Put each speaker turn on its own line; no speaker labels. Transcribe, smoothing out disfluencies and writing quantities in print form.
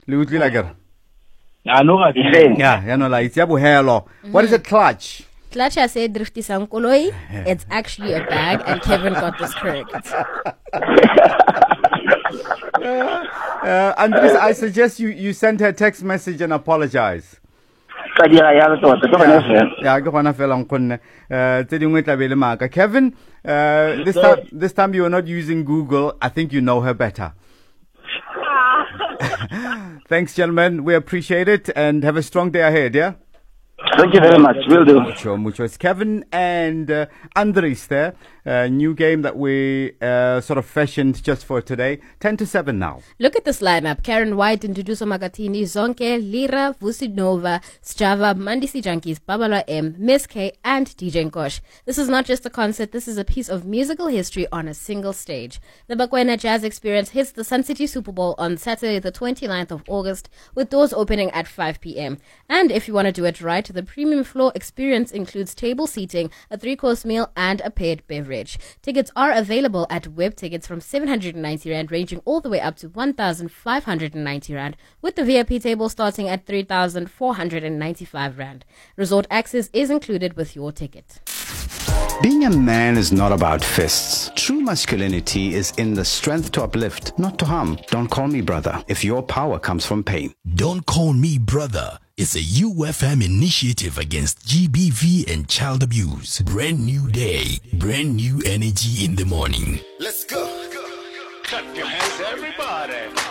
Le utlwi la kere.
Yeah.
Ya no la itse ya bohelo. What is a clutch?
Clutch has said driftisang koloi. It's actually a bag, and Kevin got this correct.
Andres, I suggest you send her a text message and apologize.
Yeah,
ke gona fela nkonne tse dingwe tla be le maka. Kevin, this time you are not using Google. I think you know her better. Thanks, gentlemen. We appreciate it and have a strong day ahead, yeah?
Thank you very much. Will do.
Mucho. It's Kevin and Andres there. New game that we sort of fashioned just for today. 10-7 now.
Look at this lineup. Karen White, Nduduzo Magatini, Zonke, Lira, Vusidnova, Strava, Mandisi Junkies, Babala M, Miss K, and DJ Nkosh. This is not just a concert. This is a piece of musical history on a single stage. The Bakwena Jazz Experience hits the Sun City Super Bowl on Saturday, the 29th of August, with doors opening at 5 p.m. And if you want to do it right, the premium floor experience includes table seating, a 3-course meal, and a paired beverage. Tickets are available at web tickets from 790 Rand, ranging all the way up to 1,590 Rand, with the VIP table starting at 3,495 Rand. Resort access is included with your ticket.
Being a man is not about fists. True masculinity is in the strength to uplift, not to harm. Don't call me brother if your power comes from pain.
Don't Call Me Brother is a UFM initiative against GBV and child abuse. Brand new day, brand new energy in the morning.
Let's go. Clap your hands, everybody.